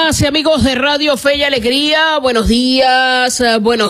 Amigas y amigos de Radio Fe y Alegría, buenos días,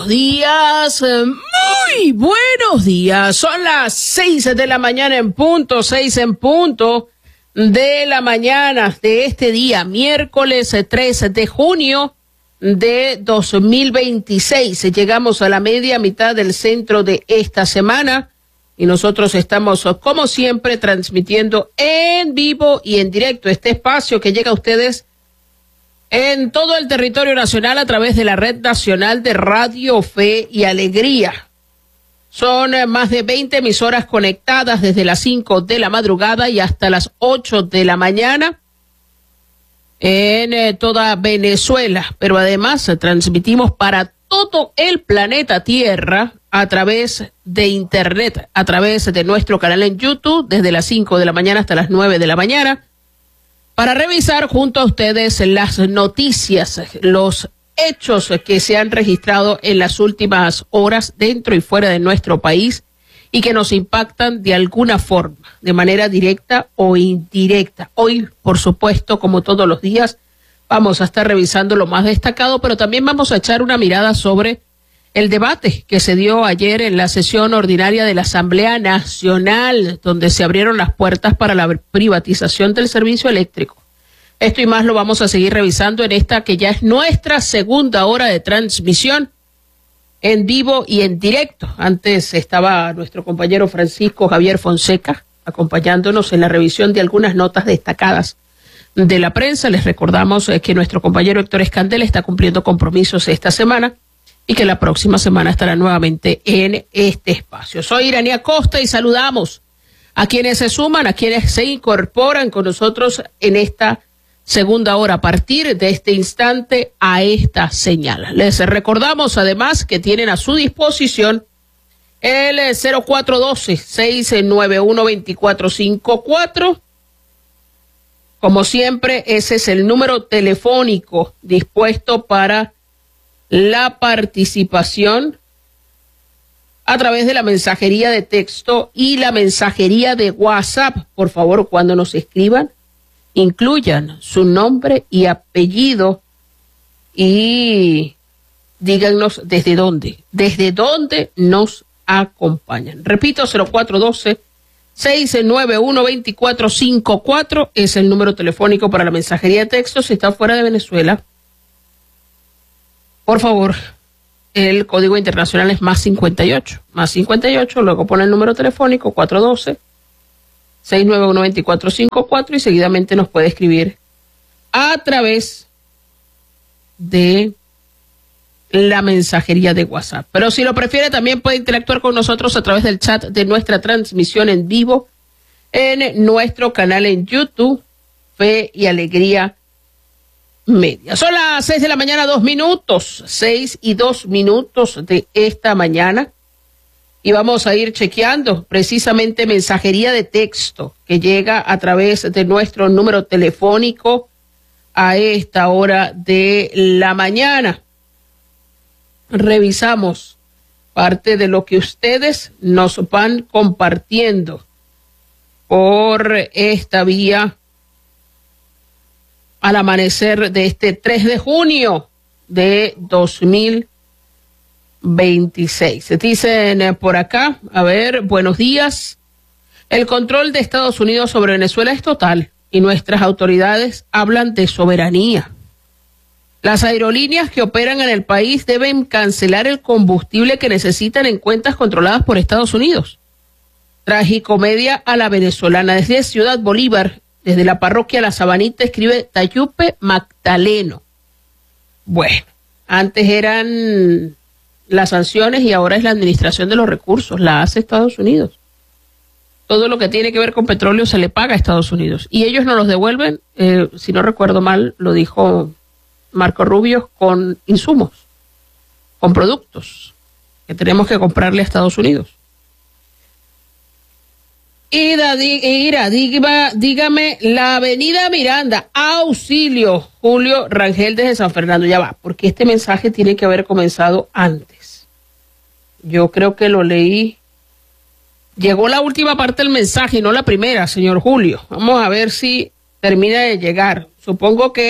muy buenos días. Son las 6 de la mañana en punto, 6 en punto de la mañana de este día, miércoles 3 de junio de 2026. Llegamos a la media mitad del centro de esta semana y nosotros estamos, como siempre, transmitiendo en vivo y en directo este espacio que llega a ustedes en todo el territorio nacional a través de la Red Nacional de Radio Fe y Alegría. Son más de 20 emisoras conectadas desde las 5 de la madrugada y hasta las 8 de la mañana en toda Venezuela. Pero además transmitimos para todo el planeta Tierra a través de Internet, a través de nuestro canal en YouTube desde las 5 de la mañana hasta las 9 de la mañana. Para revisar junto a ustedes las noticias, los hechos que se han registrado en las últimas horas dentro y fuera de nuestro país y que nos impactan de alguna forma, de manera directa o indirecta. Hoy, por supuesto, como todos los días, vamos a estar revisando lo más destacado, pero también vamos a echar una mirada sobre el debate que se dio ayer en la sesión ordinaria de la Asamblea Nacional, donde se abrieron las puertas para la privatización del servicio eléctrico. Esto y más lo vamos a seguir revisando en esta que ya es nuestra segunda hora de transmisión en vivo y en directo. Antes estaba nuestro compañero Francisco Javier Fonseca acompañándonos en la revisión de algunas notas destacadas de la prensa. Les recordamos que nuestro compañero Héctor Escandel está cumpliendo compromisos esta semana y que la próxima semana estará nuevamente en este espacio. Soy Irania Costa y saludamos a quienes se suman, a quienes se incorporan con nosotros en esta segunda hora a partir de este instante a esta señal. Les recordamos además que tienen a su disposición el 0412-691-2454. Como siempre, ese es el número telefónico dispuesto para la participación a través de la mensajería de texto y la mensajería de WhatsApp. Por favor, cuando nos escriban, incluyan su nombre y apellido y díganos desde dónde nos acompañan. Repito, 0412-691-2454 es el número telefónico para la mensajería de texto. Si está fuera de Venezuela, por favor, el código internacional es más 58, luego pone el número telefónico 412-691-2454 y seguidamente nos puede escribir a través de la mensajería de WhatsApp. Pero si lo prefiere, también puede interactuar con nosotros a través del chat de nuestra transmisión en vivo en nuestro canal en YouTube, Fe y Alegría Media. Son las 6 de la mañana, 2 minutos, 6 y 2 minutos de esta mañana. Y vamos a ir chequeando precisamente mensajería de texto que llega a través de nuestro número telefónico a esta hora de la mañana. Revisamos parte de lo que ustedes nos van compartiendo por esta vía al amanecer de este 3 de junio de 2026. Se dicen por acá, a ver, buenos días. El control de Estados Unidos sobre Venezuela es total y nuestras autoridades hablan de soberanía. Las aerolíneas que operan en el país deben cancelar el combustible que necesitan en cuentas controladas por Estados Unidos. Tragicomedia a la venezolana. Desde Ciudad Bolívar, desde la parroquia La Sabanita, escribe Tayupe Magdaleno. Bueno, antes eran las sanciones y ahora es la administración de los recursos, la hace Estados Unidos. Todo lo que tiene que ver con petróleo se le paga a Estados Unidos y ellos nos los devuelven, si no recuerdo mal, lo dijo Marco Rubio, con insumos, con productos que tenemos que comprarle a Estados Unidos. Dígame, la avenida Miranda, auxilio, Julio Rangel desde San Fernando. Ya va, porque este mensaje tiene que haber comenzado antes. Yo creo que lo leí. Llegó la última parte del mensaje y no la primera, señor Julio. Vamos a ver si termina de llegar. Supongo que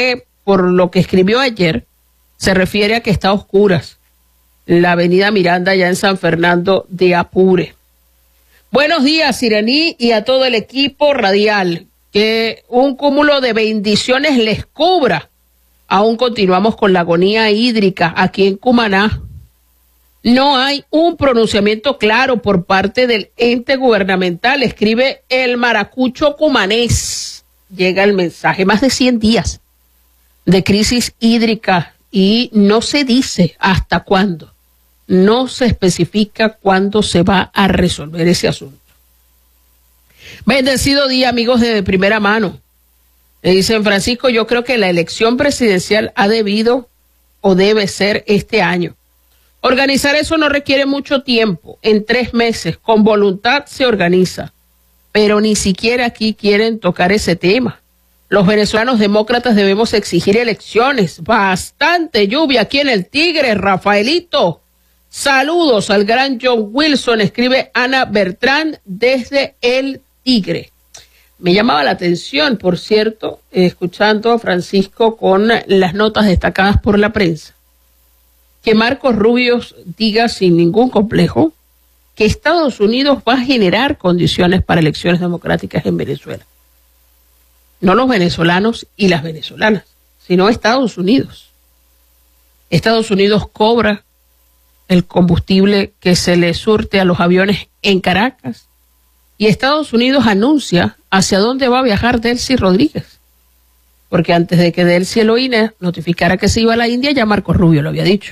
por lo que escribió ayer, se refiere a que está a oscuras la avenida Miranda ya en San Fernando de Apure. Buenos días, Iraní, y a todo el equipo radial. Que un cúmulo de bendiciones les cubra. Aún continuamos con la agonía hídrica aquí en Cumaná. No hay un pronunciamiento claro por parte del ente gubernamental, escribe el maracucho cumanés. Llega el mensaje, más de 100 días de crisis hídrica y no se dice hasta cuándo. No se especifica cuándo se va a resolver ese asunto. Bendecido día, amigos de primera mano. Le dicen, Francisco, yo creo que la elección presidencial ha debido o debe ser este año. Organizar eso no requiere mucho tiempo. En 3 meses, con voluntad se organiza. Pero ni siquiera aquí quieren tocar ese tema. Los venezolanos demócratas debemos exigir elecciones. Bastante lluvia aquí en el Tigre, Rafaelito. Saludos al gran John Wilson, escribe Ana Bertrand desde el Tigre. Me llamaba la atención, por cierto, escuchando a Francisco con las notas destacadas por la prensa, que Marcos Rubio diga sin ningún complejo que Estados Unidos va a generar condiciones para elecciones democráticas en Venezuela. No los venezolanos y las venezolanas, sino Estados Unidos. Estados Unidos cobra el combustible que se le surte a los aviones en Caracas. Y Estados Unidos anuncia hacia dónde va a viajar Delcy Rodríguez. Porque antes de que Delcy Eloína notificara que se iba a la India, ya Marcos Rubio lo había dicho.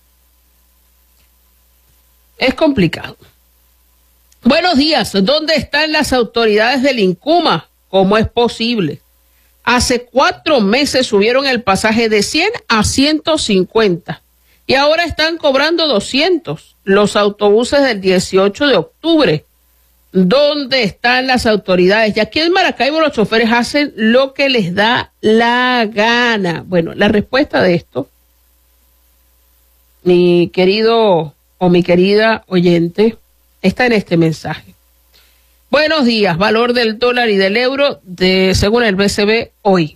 Es complicado. Buenos días. ¿Dónde están las autoridades del INCUMA? ¿Cómo es posible? Hace 4 meses subieron el pasaje de 100 a 150. Y ahora están cobrando 200 los autobuses del 18 de octubre. ¿Dónde están las autoridades? Y aquí en Maracaibo los choferes hacen lo que les da la gana. Bueno, la respuesta de esto, mi querido o mi querida oyente, está en este mensaje. Buenos días, valor del dólar y del euro según el BCB hoy,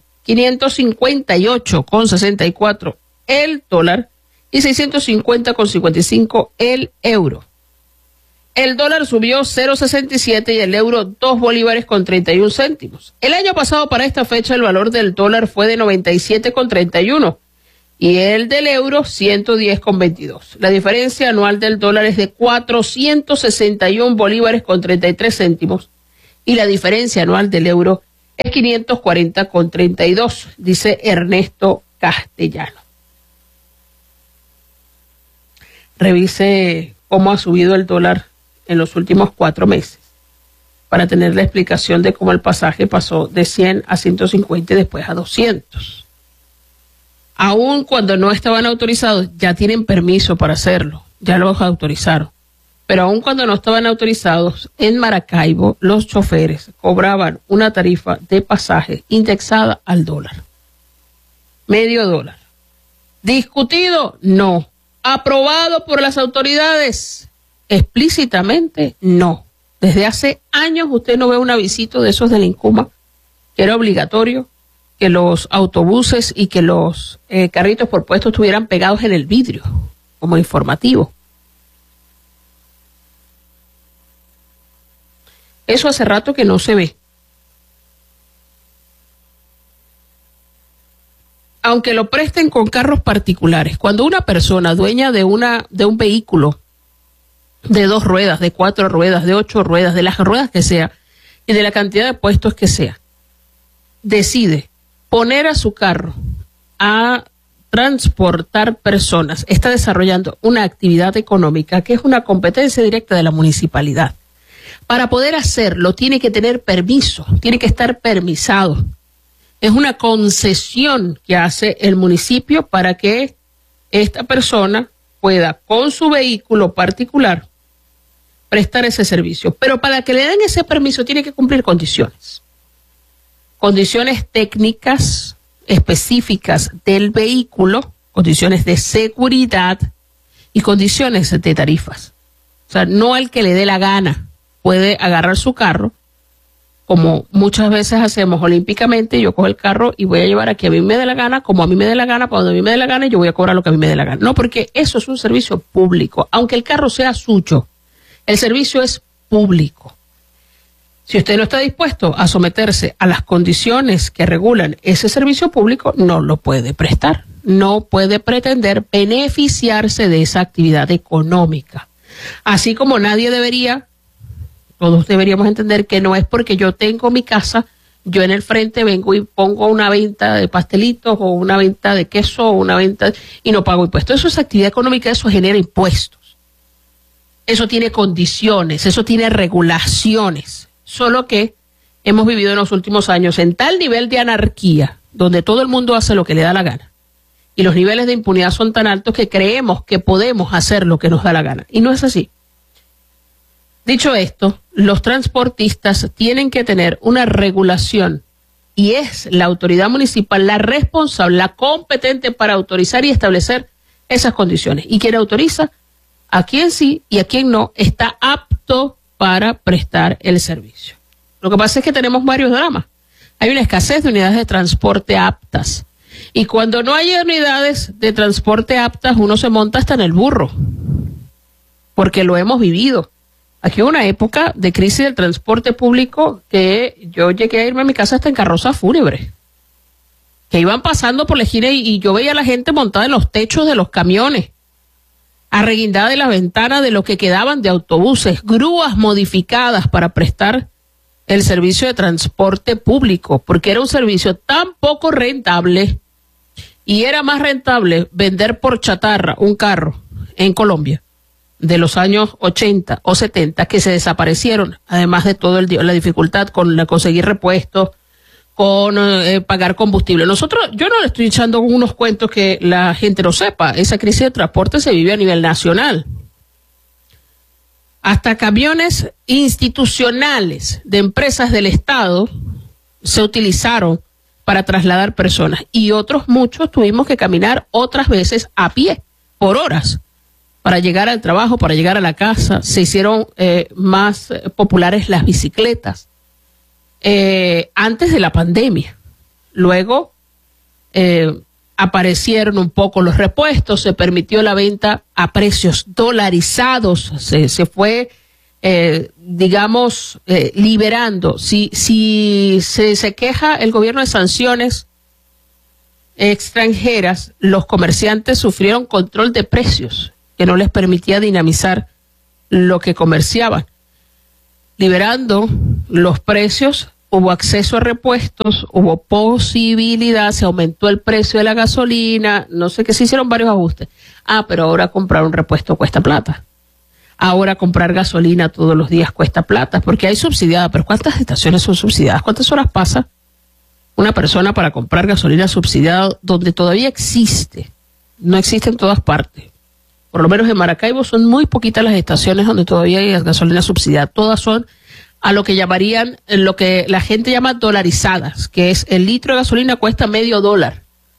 558,64 el dólar y 650,55 el euro. El dólar subió 0,67 y el euro 2 bolívares con 31 céntimos. El año pasado para esta fecha el valor del dólar fue de 97,31 y el del euro 110,22. La diferencia anual del dólar es de 461 bolívares con 33 céntimos y la diferencia anual del euro es 540,32, dice Ernesto Castellano. Revise cómo ha subido el dólar en los últimos 4 meses para tener la explicación de cómo el pasaje pasó de 100 a 150 y después a 200. Aún cuando no estaban autorizados, ya tienen permiso para hacerlo, ya los autorizaron. Pero aún cuando no estaban autorizados, en Maracaibo los choferes cobraban una tarifa de pasaje indexada al dólar. Medio dólar. ¿Discutido? No. ¿Aprobado por las autoridades? Explícitamente no. Desde hace años usted no ve un avisito de esos del INCUMA, que era obligatorio que los autobuses y que los carritos por puesto estuvieran pegados en el vidrio, como informativo. Eso hace rato que no se ve. Aunque lo presten con carros particulares, cuando una persona dueña de un vehículo de 2 ruedas, de 4 ruedas, de 8 ruedas, de las ruedas que sea, y de la cantidad de puestos que sea, decide poner a su carro a transportar personas, está desarrollando una actividad económica que es una competencia directa de la municipalidad. Para poder hacerlo tiene que tener permiso, tiene que estar permisado. Es una concesión que hace el municipio para que esta persona pueda, con su vehículo particular, prestar ese servicio. Pero para que le den ese permiso tiene que cumplir condiciones. Condiciones técnicas específicas del vehículo, condiciones de seguridad y condiciones de tarifas. O sea, no al que le dé la gana puede agarrar su carro como muchas veces hacemos olímpicamente, yo cojo el carro y voy a llevar a que a mí me dé la gana, como a mí me dé la gana, cuando a mí me dé la gana, y yo voy a cobrar lo que a mí me dé la gana. No, porque eso es un servicio público. Aunque el carro sea suyo, el servicio es público. Si usted no está dispuesto a someterse a las condiciones que regulan ese servicio público, no lo puede prestar. No puede pretender beneficiarse de esa actividad económica. Así como nadie debería, todos deberíamos entender que no es porque yo tengo mi casa, yo en el frente vengo y pongo una venta de pastelitos o una venta de queso o una venta y no pago impuestos. Eso es actividad económica, eso genera impuestos. Eso tiene condiciones, eso tiene regulaciones. Solo que hemos vivido en los últimos años en tal nivel de anarquía, donde todo el mundo hace lo que le da la gana. Y los niveles de impunidad son tan altos que creemos que podemos hacer lo que nos da la gana. Y no es así. Dicho esto, los transportistas tienen que tener una regulación y es la autoridad municipal la responsable, la competente para autorizar y establecer esas condiciones. Y quien autoriza, a quien sí y a quien no, está apto para prestar el servicio. Lo que pasa es que tenemos varios dramas. Hay una escasez de unidades de transporte aptas. Y cuando no hay unidades de transporte aptas, uno se monta hasta en el burro. Porque lo hemos vivido. Aquí hubo una época de crisis del transporte público que yo llegué a irme a mi casa hasta en carroza fúnebre. Que iban pasando por la esquina y yo veía a la gente montada en los techos de los camiones, arreguindada de las ventanas de lo que quedaban de autobuses, grúas modificadas para prestar el servicio de transporte público, porque era un servicio tan poco rentable y era más rentable vender por chatarra un carro en Colombia de los años 80 o 70 que se desaparecieron, además de todo la dificultad con conseguir repuestos, con pagar combustible. Yo no le estoy echando unos cuentos que la gente no sepa. Esa crisis de transporte se vive a nivel nacional. Hasta camiones institucionales de empresas del Estado se utilizaron para trasladar personas y otros muchos tuvimos que caminar otras veces a pie por horas para llegar al trabajo, para llegar a la casa. Se hicieron más populares las bicicletas antes de la pandemia. Luego aparecieron un poco los repuestos, se permitió la venta a precios dolarizados, se fue, liberando. Si se queja el gobierno de sanciones extranjeras, los comerciantes sufrieron control de precios que no les permitía dinamizar lo que comerciaban. Liberando los precios, hubo acceso a repuestos, hubo posibilidad, se aumentó el precio de la gasolina, no sé qué, se hicieron varios ajustes. Pero ahora comprar un repuesto cuesta plata. Ahora comprar gasolina todos los días cuesta plata, porque hay subsidiada, pero ¿cuántas estaciones son subsidiadas? ¿Cuántas horas pasa una persona para comprar gasolina subsidiada donde todavía existe? No existe en todas partes. Por lo menos en Maracaibo son muy poquitas las estaciones donde todavía hay gasolina subsidiada. Todas son a lo que llamarían, lo que la gente llama dolarizadas, que es el litro de gasolina cuesta $0.50.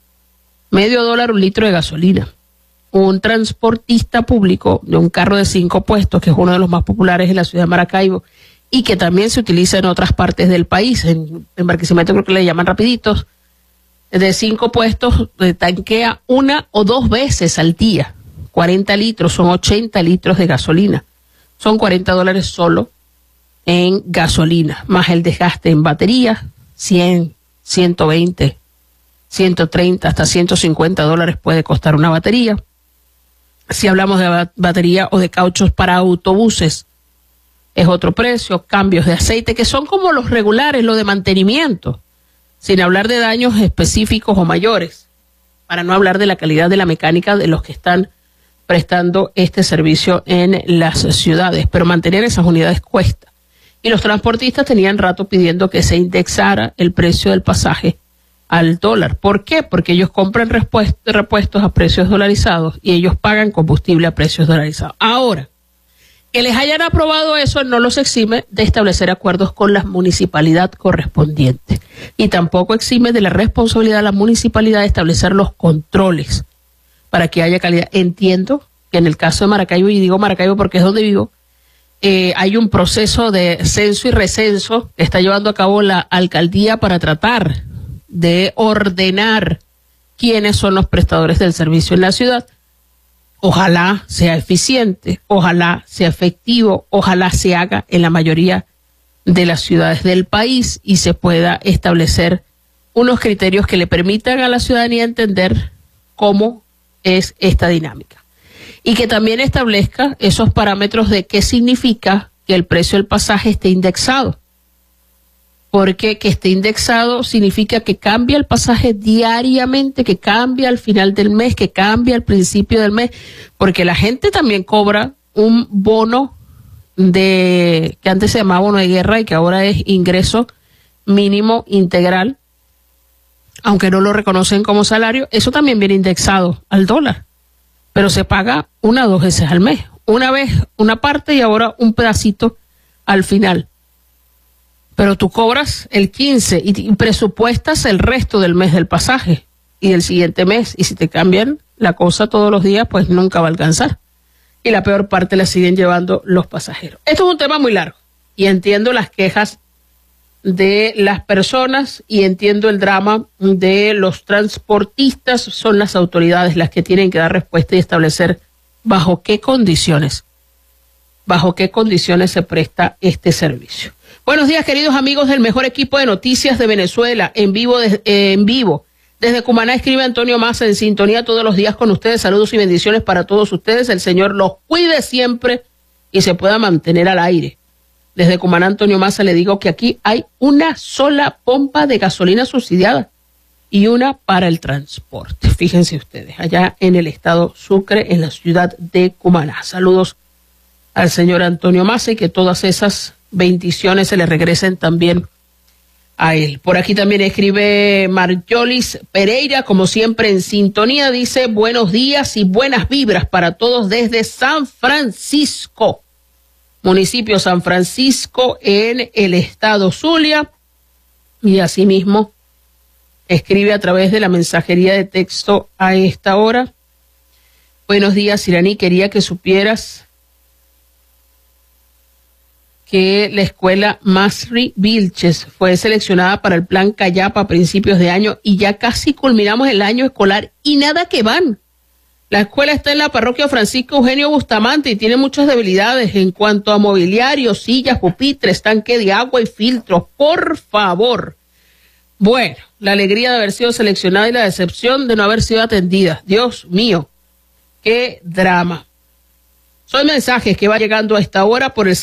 $0.50 un litro de gasolina. Un transportista público de un carro de 5 puestos, que es uno de los más populares en la ciudad de Maracaibo y que también se utiliza en otras partes del país, en Barquisimeto creo que le llaman rapiditos, de 5 puestos, tanquea 1 o 2 veces al día. 40 litros, son 80 litros de gasolina. Son $40 solo en gasolina, más el desgaste en batería, 100, 120, 130, hasta $150 puede costar una batería. Si hablamos de batería o de cauchos para autobuses, es otro precio. Cambios de aceite, que son como los regulares, lo de mantenimiento, sin hablar de daños específicos o mayores, para no hablar de la calidad de la mecánica de los que están prestando este servicio en las ciudades, pero mantener esas unidades cuesta. Y los transportistas tenían rato pidiendo que se indexara el precio del pasaje al dólar. ¿Por qué? Porque ellos compran repuestos a precios dolarizados y ellos pagan combustible a precios dolarizados. Ahora, que les hayan aprobado eso no los exime de establecer acuerdos con la municipalidad correspondiente y tampoco exime de la responsabilidad de la municipalidad de establecer los controles para que haya calidad. Entiendo que en el caso de Maracaibo, y digo Maracaibo porque es donde vivo, hay un proceso de censo y recenso que está llevando a cabo la alcaldía para tratar de ordenar quiénes son los prestadores del servicio en la ciudad. Ojalá sea eficiente, ojalá sea efectivo, ojalá se haga en la mayoría de las ciudades del país y se pueda establecer unos criterios que le permitan a la ciudadanía entender cómo es esta dinámica. Y que también establezca esos parámetros de qué significa que el precio del pasaje esté indexado. Porque que esté indexado significa que cambia el pasaje diariamente, que cambia al final del mes, que cambia al principio del mes, porque la gente también cobra un bono que antes se llamaba bono de guerra y que ahora es ingreso mínimo integral, aunque no lo reconocen como salario. Eso también viene indexado al dólar, pero se paga 1 o 2 veces al mes, una vez una parte y ahora un pedacito al final. Pero tú cobras el 15 y presupuestas el resto del mes del pasaje y del siguiente mes, y si te cambian la cosa todos los días, pues nunca va a alcanzar. Y la peor parte la siguen llevando los pasajeros. Esto es un tema muy largo y entiendo las quejas de las personas y entiendo el drama de los transportistas. Son las autoridades las que tienen que dar respuesta y establecer bajo qué condiciones se presta este servicio. Buenos días, queridos amigos del mejor equipo de noticias de Venezuela, en vivo. Desde Cumaná escribe Antonio Massa, en sintonía todos los días con ustedes. Saludos y bendiciones para todos ustedes. El Señor los cuide siempre y se pueda mantener al aire. Desde Cumaná, Antonio Massa, le digo que aquí hay una sola pompa de gasolina subsidiada y una para el transporte. Fíjense ustedes, allá en el estado Sucre, en la ciudad de Cumaná. Saludos al señor Antonio Massa y que todas esas bendiciones se le regresen también a él. Por aquí también escribe Marjolis Pereira, como siempre en sintonía, dice buenos días y buenas vibras para todos desde San Francisco, municipio San Francisco en el estado Zulia, y asimismo escribe a través de la mensajería de texto a esta hora. Buenos días, Iraní, quería que supieras que la escuela Masri Vilches fue seleccionada para el plan Cayapa a principios de año y ya casi culminamos el año escolar y nada que van. La escuela está en la parroquia Francisco Eugenio Bustamante y tiene muchas debilidades en cuanto a mobiliario, sillas, pupitres, tanque de agua y filtros. Por favor. Bueno, la alegría de haber sido seleccionada y la decepción de no haber sido atendida. Dios mío, qué drama. Son mensajes que va llegando a esta hora por el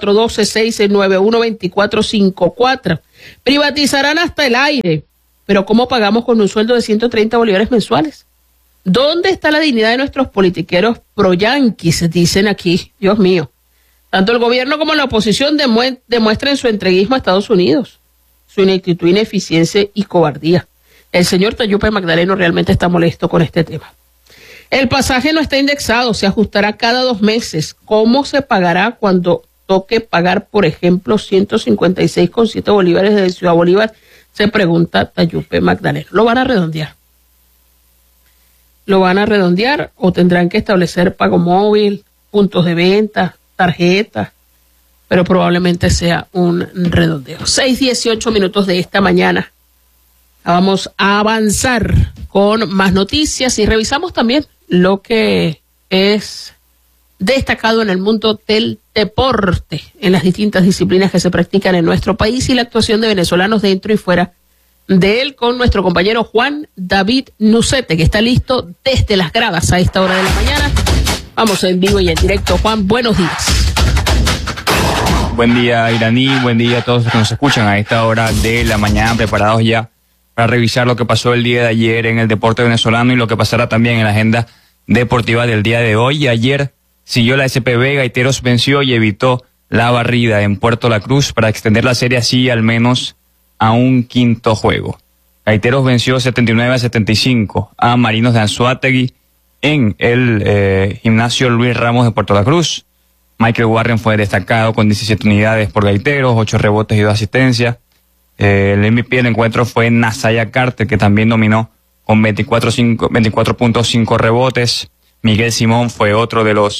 0412-691-2454. Privatizarán hasta el aire, pero ¿cómo pagamos con un sueldo de 130 bolívares mensuales? ¿Dónde está la dignidad de nuestros politiqueros pro-yanquis? Dicen aquí, Dios mío. Tanto el gobierno como la oposición demuestran su entreguismo a Estados Unidos, su ineptitud, ineficiencia y cobardía. El señor Tayupe Magdaleno realmente está molesto con este tema. El pasaje no está indexado, se ajustará cada 2 meses. ¿Cómo se pagará cuando toque pagar, por ejemplo, 156,7 bolívares de Ciudad Bolívar? Se pregunta Tayupe Magdaleno. ¿Lo van a redondear? ¿Lo van a redondear o tendrán que establecer pago móvil, puntos de venta, tarjetas? Pero probablemente sea un redondeo. 6:18 minutos de esta mañana. Vamos a avanzar con más noticias y revisamos también lo que es destacado en el mundo del deporte, en las distintas disciplinas que se practican en nuestro país y la actuación de venezolanos dentro y fuera de él, con nuestro compañero Juan David Nucete, que está listo desde las gradas a esta hora de la mañana. Vamos en vivo y en directo. Juan, buenos días. Buen día, Iraní, buen día a todos los que nos escuchan a esta hora de la mañana, preparados ya para revisar lo que pasó el día de ayer en el deporte venezolano y lo que pasará también en la agenda deportiva del día de hoy. Ayer siguió la SPB, Gaiteros venció y evitó la barrida en Puerto La Cruz para extender la serie así al menos a un quinto juego. Gaiteros venció 79-75 a Marinos de Anzoátegui en el gimnasio Luis Ramos de Puerto La Cruz. Michael Warren fue destacado con 17 unidades por Gaiteros, 8 rebotes y 2 asistencias. El MVP del encuentro fue Nasaya Carter, que también dominó con 24.5 rebotes. Miguel Simón fue otro de los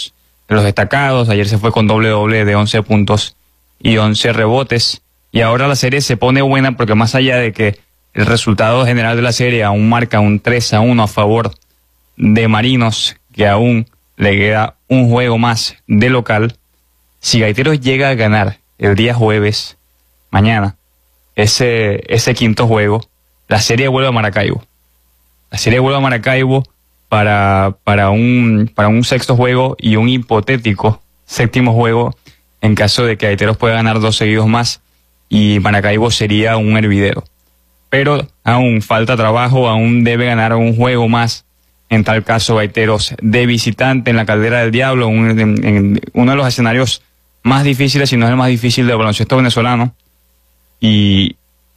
de los destacados. Ayer se fue con doble de 11 puntos y 11 rebotes. Y ahora la serie se pone buena porque más allá de que el resultado general de la serie aún marca un 3-1 a favor de Marinos, que aún le queda un juego más de local, si Gaiteros llega a ganar el día jueves, mañana, ese quinto juego, la serie vuelve a Maracaibo. La serie vuelve a Maracaibo para un sexto juego y un hipotético séptimo juego en caso de que Gaiteros pueda ganar 2 seguidos más y Maracaibo sería un hervidero. Pero aún falta trabajo, aún debe ganar un juego más. En tal caso, Gaiteros de visitante en la Caldera del Diablo, en uno de los escenarios más difíciles, si no es el más difícil del baloncesto venezolano. Y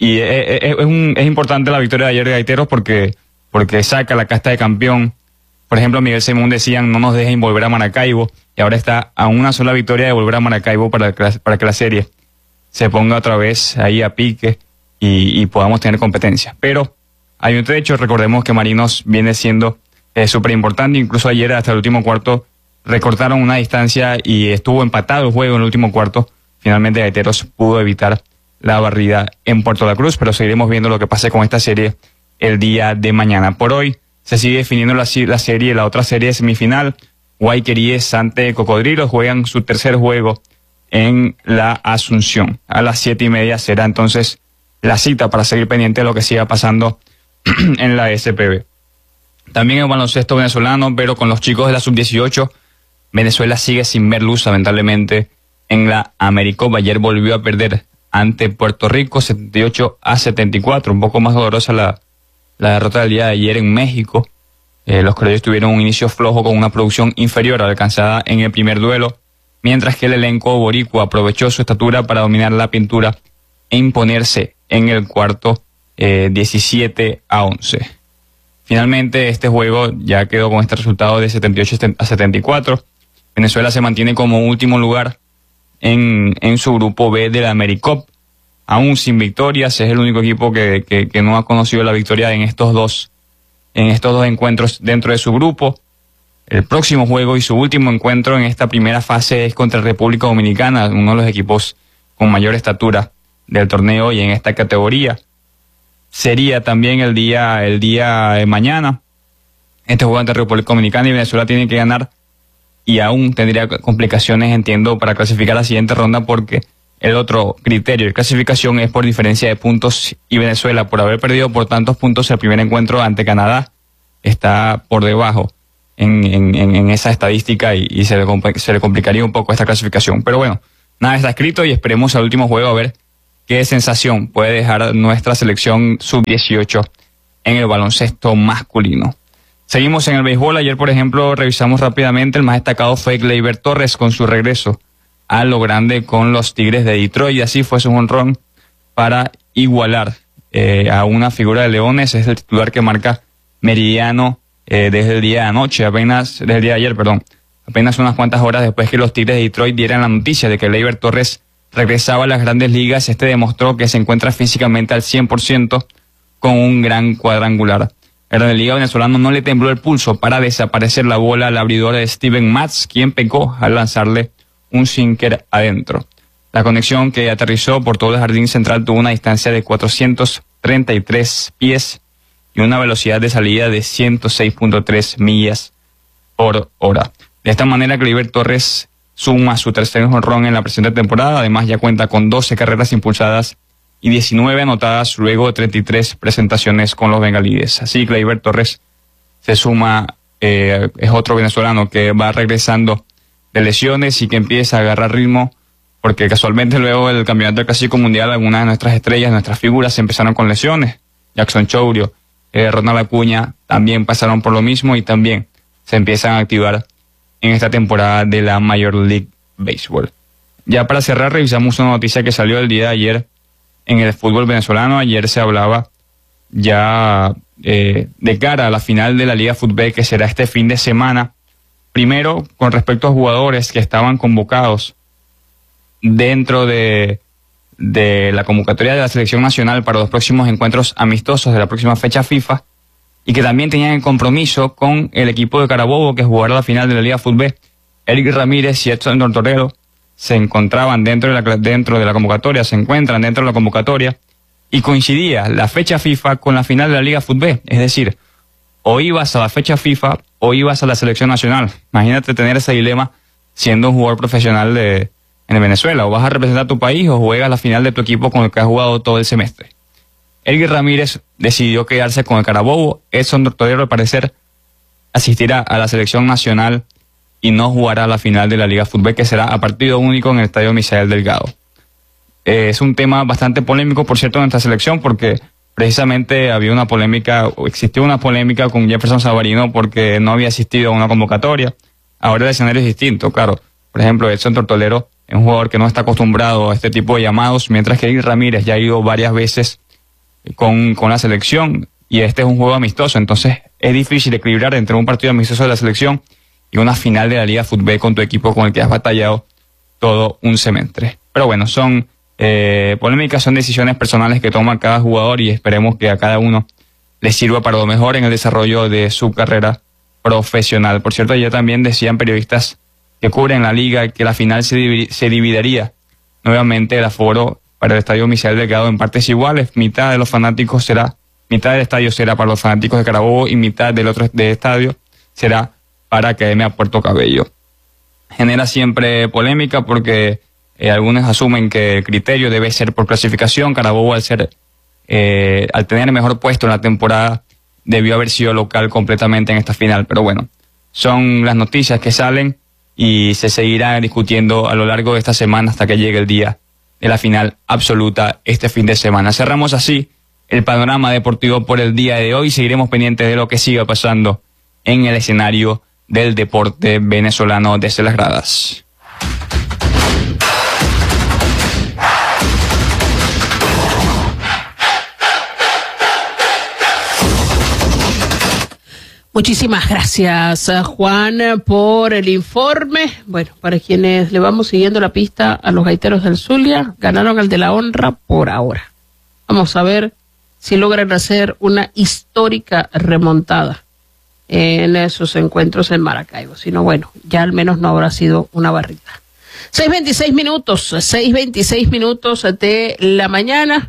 es importante la victoria de ayer de Gaiteros porque saca la casta de campeón. Por ejemplo, Miguel Simón decían, no nos dejen volver a Maracaibo, y ahora está a una sola victoria de volver a Maracaibo para que la serie se ponga otra vez ahí a pique y podamos tener competencia. Pero hay un trecho, recordemos que Marinos viene siendo súper importante, incluso ayer hasta el último cuarto recortaron una distancia y estuvo empatado el juego en el último cuarto. Finalmente Gaiteros pudo evitar la barrida en Puerto La Cruz, pero seguiremos viendo lo que pase con esta serie el día de mañana. Por hoy se sigue definiendo la serie, la otra serie de semifinal. Guayqueríes ante Cocodrilos juegan su tercer juego en la Asunción. A las 7:30 será entonces la cita para seguir pendiente de lo que siga pasando en la SPB. También el baloncesto venezolano, pero con los chicos de la sub-18, Venezuela sigue sin ver luz, lamentablemente, en la Americopa. Ayer volvió a perder ante Puerto Rico, 78-74, un poco más dolorosa la derrota del día de ayer en México. Los criollos tuvieron un inicio flojo con una producción inferior a la alcanzada en el primer duelo, mientras que el elenco boricua aprovechó su estatura para dominar la pintura e imponerse en el cuarto 17-11. Finalmente este juego ya quedó con este resultado de 78-74. Venezuela se mantiene como último lugar en su grupo B de la AmeriCup, aún sin victorias. Es el único equipo que no ha conocido la victoria en estos dos encuentros dentro de su grupo. El próximo juego y su último encuentro en esta primera fase es contra República Dominicana, uno de los equipos con mayor estatura del torneo y en esta categoría. Sería también el día de mañana. Este juego ante República Dominicana y Venezuela tiene que ganar y aún tendría complicaciones, entiendo, para clasificar a la siguiente ronda porque el otro criterio de clasificación es por diferencia de puntos y Venezuela, por haber perdido por tantos puntos el primer encuentro ante Canadá, está por debajo en esa estadística y se le complicaría un poco esta clasificación. Pero bueno, nada está escrito y esperemos al último juego a ver qué sensación puede dejar nuestra selección sub-18 en el baloncesto masculino. Seguimos en el béisbol. Ayer, por ejemplo, revisamos rápidamente. El más destacado fue Gleyber Torres con su regreso a lo grande con los Tigres de Detroit. Y así fue su jonrón para igualar a una figura de Leones. Es el titular que marca Meridiano desde el día de anoche, desde el día de ayer, apenas unas cuantas horas después que los Tigres de Detroit dieran la noticia de que Gleyber Torres regresaba a las grandes ligas. Demostró que se encuentra físicamente al 100% con un gran cuadrangular. El Grande Liga venezolano no le tembló el pulso para desaparecer la bola al abridor de Steven Matz, quien pecó al lanzarle un sinker adentro. La conexión que aterrizó por todo el jardín central tuvo una distancia de 433 pies y una velocidad de salida de 106.3 millas por hora. De esta manera, Gleyber Torres suma su tercer jonrón en la presente temporada. Además, ya cuenta con 12 carreras impulsadas y 19 anotadas luego de 33 presentaciones con los bengalíes. Así, Gleyber Torres se suma, es otro venezolano que va regresando de lesiones y que empieza a agarrar ritmo, porque casualmente luego del campeonato del Clásico Mundial algunas de nuestras estrellas, nuestras figuras empezaron con lesiones. Jackson Chourio, Ronald Acuña también pasaron por lo mismo y también se empiezan a activar en esta temporada de la Major League Baseball. Ya para cerrar, revisamos una noticia que salió el día de ayer en el fútbol venezolano. Ayer se hablaba ya de cara a la final de la Liga Fútbol que será este fin de semana. Primero, con respecto a jugadores que estaban convocados dentro de la convocatoria de la selección nacional para los próximos encuentros amistosos de la próxima fecha FIFA y que también tenían el compromiso con el equipo de Carabobo que jugará la final de la Liga Fútbol. Eric Ramírez y Edson Tortorero se encontraban dentro de la convocatoria, se encuentran dentro de la convocatoria, y coincidía la fecha FIFA con la final de la Liga Fútbol. Es decir, o ibas a la fecha FIFA o ibas a la selección nacional. Imagínate tener ese dilema siendo un jugador profesional en Venezuela. O vas a representar a tu país o juegas la final de tu equipo con el que has jugado todo el semestre. Eric Ramírez decidió quedarse con el Carabobo. Edson Tortorero, al parecer, asistirá a la selección nacional y no jugará la final de la Liga Fútbol, que será a partido único en el Estadio Misael Delgado. Es un tema bastante polémico, por cierto, en esta selección, porque precisamente existió una polémica con Jefferson Savarino porque no había asistido a una convocatoria. Ahora el escenario es distinto, claro. Por ejemplo, Edson Tortorero es un jugador que no está acostumbrado a este tipo de llamados, mientras que Eric Ramírez ya ha ido varias veces con la selección, y este es un juego amistoso, entonces es difícil equilibrar entre un partido amistoso de la selección y una final de la Liga Fútbol con tu equipo con el que has batallado todo un semestre. Pero bueno, son polémicas, son decisiones personales que toma cada jugador, y esperemos que a cada uno le sirva para lo mejor en el desarrollo de su carrera profesional. Por cierto, ayer también decían periodistas que cubren la liga que la final se dividiría nuevamente el aforo para el Estadio Misael Delgado en partes iguales. Mitad del estadio será para los fanáticos de Carabobo y mitad del otro estadio será para Academia Puerto Cabello. Genera siempre polémica porque algunos asumen que el criterio debe ser por clasificación. Carabobo, al tener mejor puesto en la temporada, debió haber sido local completamente en esta final. Pero bueno, son las noticias que salen y se seguirá discutiendo a lo largo de esta semana hasta que llegue el día de la final absoluta este fin de semana. Cerramos así el panorama deportivo por el día de hoy. Seguiremos pendientes de lo que siga pasando en el escenario del deporte venezolano desde las gradas. Muchísimas gracias, Juan, por el informe. Bueno, para quienes le vamos siguiendo la pista a los gaiteros del Zulia, ganaron el de la honra por ahora. Vamos a ver si logran hacer una histórica remontada en esos encuentros en Maracaibo. Si no, bueno, ya al menos no habrá sido una barrita. 6:26 minutos de la mañana.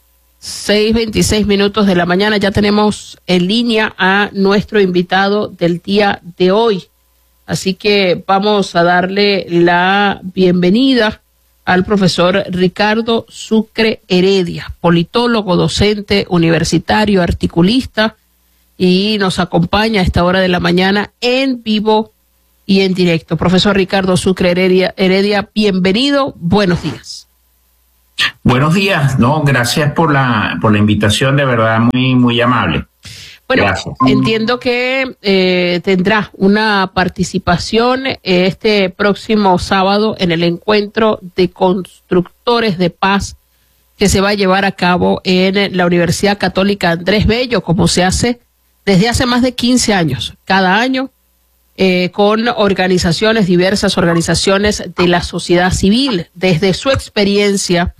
6:26 minutos de la mañana, ya tenemos en línea a nuestro invitado del día de hoy. Así que vamos a darle la bienvenida al profesor Ricardo Sucre Heredia, politólogo, docente universitario, articulista, y nos acompaña a esta hora de la mañana en vivo y en directo. Profesor Ricardo Sucre Heredia, bienvenido, buenos días. Buenos días, gracias por la invitación, de verdad muy, muy amable. Bueno, gracias. Entiendo que tendrá una participación este próximo sábado en el encuentro de constructores de paz que se va a llevar a cabo en la Universidad Católica Andrés Bello, como se hace desde hace más de 15 años, cada año, con diversas organizaciones de la sociedad civil, desde su experiencia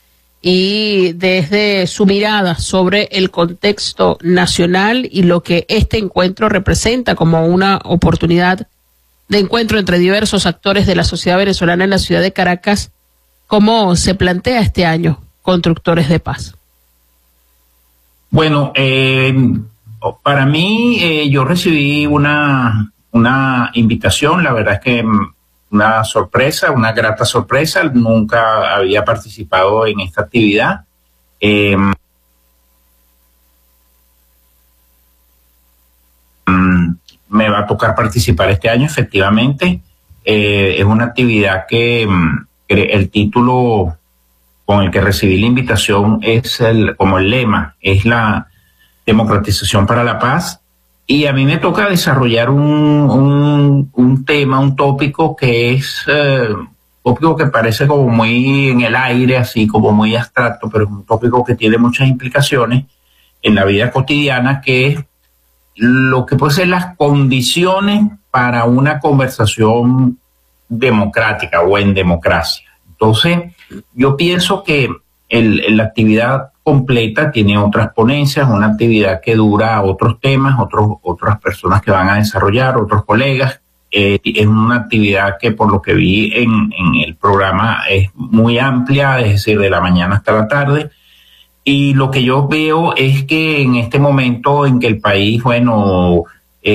y desde su mirada sobre el contexto nacional y lo que este encuentro representa como una oportunidad de encuentro entre diversos actores de la sociedad venezolana en la ciudad de Caracas. ¿Cómo se plantea este año Constructores de Paz? Bueno, para mí yo recibí una invitación, la verdad es que una sorpresa, una grata sorpresa. Nunca había participado en esta actividad. Me va a tocar participar este año, efectivamente. Es una actividad que el título con el que recibí la invitación es como el lema, es la democratización para la paz. Y a mí me toca desarrollar un tema, un tópico que es tópico que parece como muy en el aire, así como muy abstracto, pero es un tópico que tiene muchas implicaciones en la vida cotidiana, que es lo que puede ser las condiciones para una conversación democrática o en democracia. Entonces, yo pienso que la actividad completa tiene otras ponencias, una actividad que dura otros temas, otras personas que van a desarrollar, otros colegas. es una actividad que por lo que vi en el programa es muy amplia, es decir, de la mañana hasta la tarde. Y lo que yo veo es que en este momento en que el país, bueno,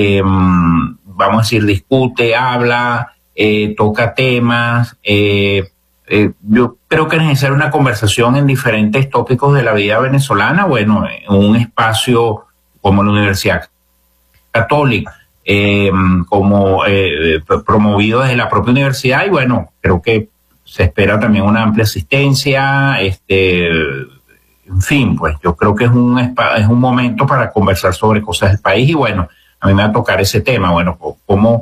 vamos a decir, discute, habla, toca temas, yo creo que es necesaria una conversación en diferentes tópicos de la vida venezolana, bueno, en un espacio como la Universidad Católica, como promovido desde la propia universidad, y bueno, creo que se espera también una amplia asistencia, en fin, pues yo creo que es un momento para conversar sobre cosas del país, y bueno, a mí me va a tocar ese tema, bueno, cómo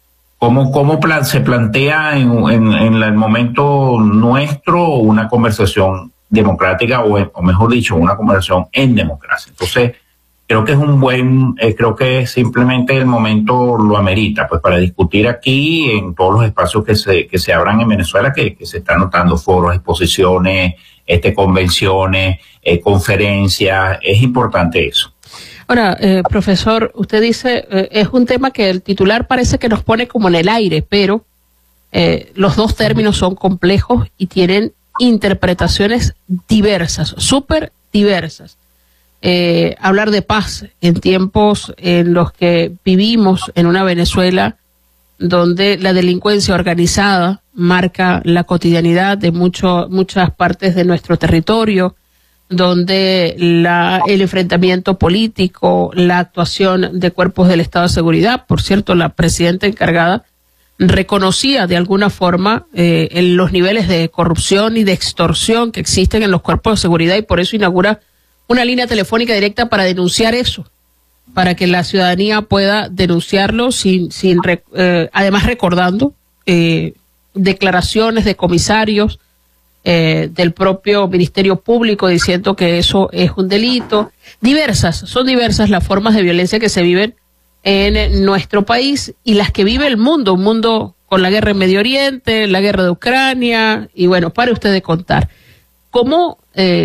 se plantea en el momento nuestro una conversación democrática, o mejor dicho, una conversación en democracia. Entonces, creo que es creo que simplemente el momento lo amerita, pues para discutir aquí en todos los espacios que se abran en Venezuela, que se están notando foros, exposiciones, convenciones, conferencias, es importante eso. Ahora, profesor, usted dice, es un tema que el titular parece que nos pone como en el aire, pero los dos términos son complejos y tienen interpretaciones diversas, súper diversas. Hablar de paz en tiempos en los que vivimos en una Venezuela donde la delincuencia organizada marca la cotidianidad de muchas partes de nuestro territorio, donde el enfrentamiento político, la actuación de cuerpos del Estado de Seguridad, por cierto, la presidenta encargada reconocía de alguna forma en los niveles de corrupción y de extorsión que existen en los cuerpos de seguridad, y por eso inaugura una línea telefónica directa para denunciar eso, para que la ciudadanía pueda denunciarlo además recordando declaraciones de comisarios del propio Ministerio Público diciendo que eso es un delito. Son diversas las formas de violencia que se viven en nuestro país y las que vive el mundo, un mundo con la guerra en Medio Oriente, la guerra de Ucrania, y bueno, pare usted de contar. ¿Cómo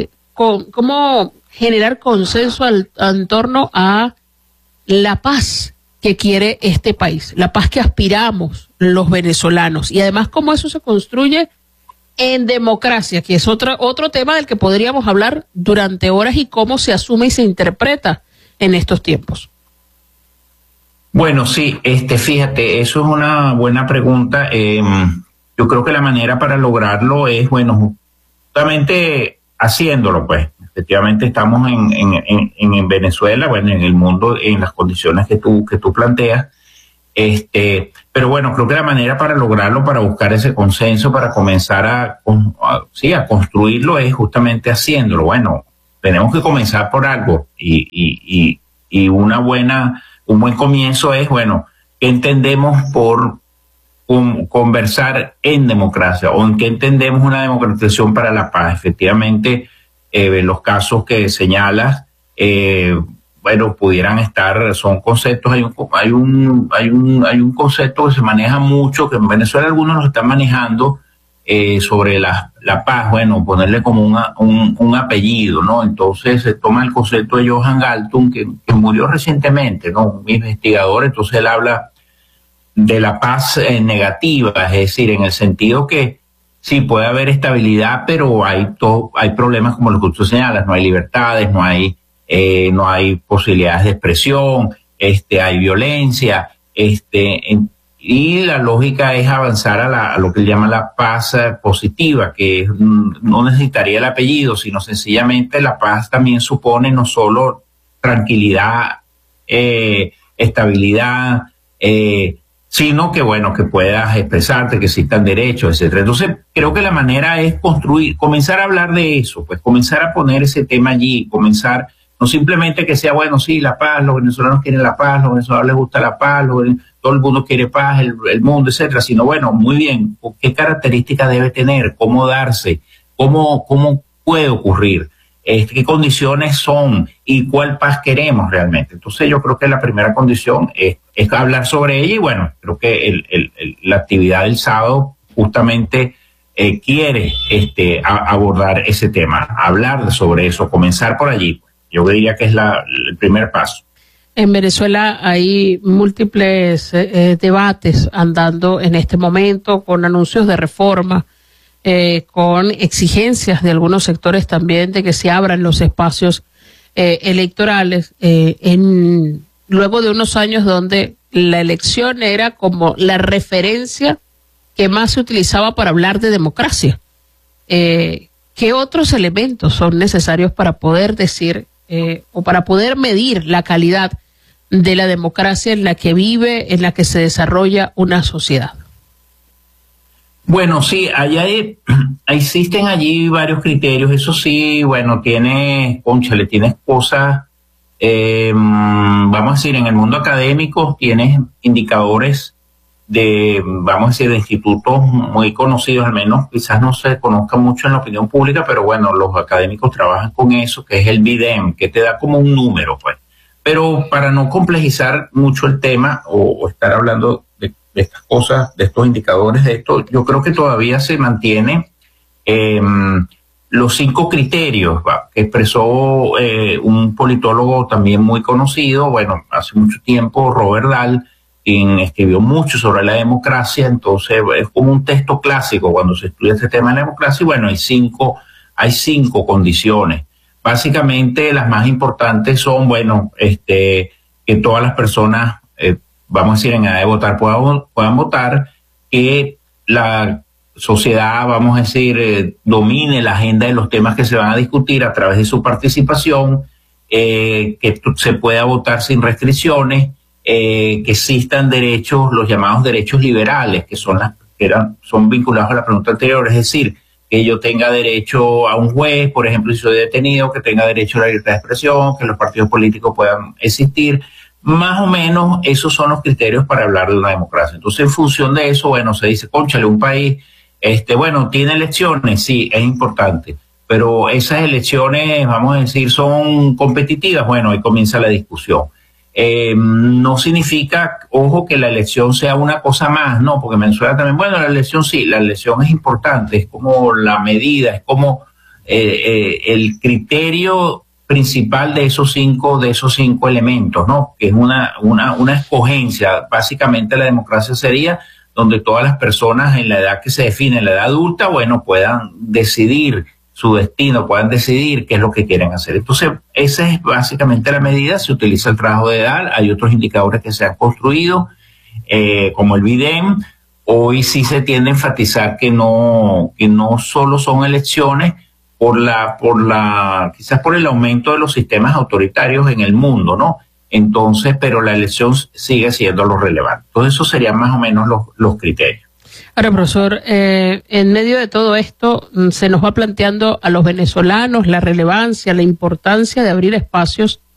generar consenso en torno a la paz que quiere este país, la paz que aspiramos los venezolanos, y además cómo eso se construye en democracia, que es otro tema del que podríamos hablar durante horas, y cómo se asume y se interpreta en estos tiempos? Bueno, sí, fíjate, eso es una buena pregunta. Yo creo que la manera para lograrlo es, bueno, justamente haciéndolo, pues. Efectivamente estamos en Venezuela, bueno, en el mundo, en las condiciones que tú planteas, pero bueno, creo que la manera para lograrlo, para buscar ese consenso, para comenzar a construirlo, es justamente haciéndolo. Bueno, tenemos que comenzar por algo, y un buen comienzo es, bueno, ¿qué entendemos por conversar en democracia, o en qué entendemos una democratización para la paz? Efectivamente, los casos que señalas, bueno, pudieran estar, son conceptos, hay un concepto que se maneja mucho, que en Venezuela algunos lo están manejando, sobre la paz, bueno, ponerle como un apellido, ¿no? Entonces se toma el concepto de Johan Galtung, que murió recientemente, ¿no? Un investigador. Entonces él habla de la paz negativa, es decir, en el sentido que sí, puede haber estabilidad, pero hay problemas como los que tú señalas, no hay libertades, no hay posibilidades de expresión, hay violencia, y la lógica es avanzar a lo que él llama la paz positiva, que no necesitaría el apellido, sino sencillamente la paz también supone no solo tranquilidad, estabilidad, sino que, bueno, que puedas expresarte, que existan derechos, etcétera. Entonces, creo que la manera es comenzar a hablar de eso, pues comenzar a poner ese tema allí, comenzar, no simplemente que sea, bueno, sí, la paz, los venezolanos quieren la paz, los venezolanos les gusta la paz, todo el mundo quiere paz, el mundo, etcétera, sino, bueno, muy bien, ¿qué características debe tener? ¿Cómo darse? ¿Cómo puede ocurrir? ¿Qué condiciones son? ¿Y cuál paz queremos realmente? Entonces yo creo que la primera condición es hablar sobre ella, y bueno, creo que la actividad del sábado justamente quiere abordar ese tema, hablar sobre eso, comenzar por allí. Yo diría que es el primer paso. En Venezuela hay múltiples debates andando en este momento, con anuncios de reforma, con exigencias de algunos sectores también de que se abran los espacios electorales, luego de unos años donde la elección era como la referencia que más se utilizaba para hablar de democracia. ¿Qué otros elementos son necesarios para poder decir o para poder medir la calidad de la democracia en la que vive, en la que se desarrolla una sociedad? Bueno, sí, existen allí varios criterios. Eso sí, bueno, tienes cosas, vamos a decir, en el mundo académico tienes indicadores vamos a decir, de institutos muy conocidos, al menos quizás no se conozca mucho en la opinión pública, pero bueno, los académicos trabajan con eso, que es el BIDEM, que te da como un número, pues. Pero para no complejizar mucho el tema o estar hablando de estas cosas, de estos indicadores, de esto, yo creo que todavía se mantiene los 5 criterios que expresó un politólogo también muy conocido, bueno, hace mucho tiempo, Robert Dahl, quien escribió mucho sobre la democracia. Entonces es como un texto clásico cuando se estudia este tema de la democracia. Y bueno, hay cinco condiciones. Básicamente las más importantes son, bueno, que todas las personas, vamos a decir, en edad de votar puedan votar, que la sociedad, vamos a decir, domine la agenda de los temas que se van a discutir a través de su participación, que se pueda votar sin restricciones, que existan derechos, los llamados derechos liberales, que son vinculados a la pregunta anterior, es decir, que yo tenga derecho a un juez, por ejemplo, si soy detenido, que tenga derecho a la libertad de expresión, que los partidos políticos puedan existir. Más o menos esos son los criterios para hablar de una democracia. Entonces, en función de eso, bueno, se dice, cónchale, un país, bueno, tiene elecciones, sí, es importante, pero esas elecciones, vamos a decir, son competitivas. Bueno, ahí comienza la discusión. No significa, ojo, que la elección sea una cosa más, no, porque Venezuela también, bueno, la elección sí, la elección es importante, es como la medida, es como el criterio principal de esos cinco elementos, ¿no? Que es una escogencia. Básicamente la democracia sería donde todas las personas en la edad que se define, en la edad adulta, bueno, puedan decidir su destino, puedan decidir qué es lo que quieren hacer. Entonces, esa es básicamente la medida. Se utiliza el trabajo de edad. Hay otros indicadores que se han construido, como el BIDEM. Hoy sí se tiende a enfatizar que no solo son elecciones quizás por el aumento de los sistemas autoritarios en el mundo, ¿no? Entonces, pero la elección sigue siendo lo relevante. Entonces, esos serían más o menos los criterios. Ahora, profesor, en medio de todo esto se nos va planteando a los venezolanos la relevancia, la importancia de abrir espacios